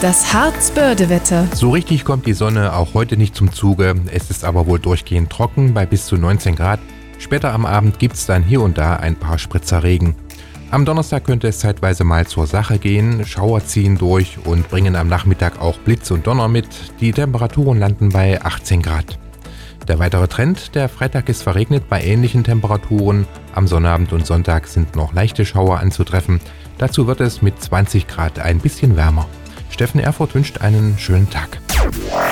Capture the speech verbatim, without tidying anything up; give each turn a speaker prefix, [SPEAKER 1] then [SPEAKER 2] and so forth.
[SPEAKER 1] Das Harzbörde-Wetter.
[SPEAKER 2] So richtig kommt die Sonne auch heute nicht zum Zuge. Es ist aber wohl durchgehend trocken bei bis zu neunzehn Grad. Später am Abend gibt es dann hier und da ein paar Spritzer Regen. Am Donnerstag könnte es zeitweise mal zur Sache gehen. Schauer ziehen durch und bringen am Nachmittag auch Blitz und Donner mit. Die Temperaturen landen bei achtzehn Grad. Der weitere Trend, der Freitag ist verregnet bei ähnlichen Temperaturen. Am Sonnabend und Sonntag sind noch leichte Schauer anzutreffen. Dazu wird es mit zwanzig Grad ein bisschen wärmer. Steffen Erfurt wünscht einen schönen Tag.